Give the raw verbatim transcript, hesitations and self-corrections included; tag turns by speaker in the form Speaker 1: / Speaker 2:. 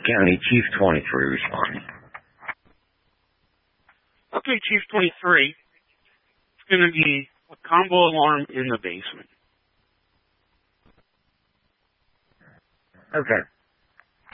Speaker 1: County, Chief twenty-three responding.
Speaker 2: Okay, Chief twenty-three. It's going to be a combo alarm in the basement.
Speaker 1: Okay.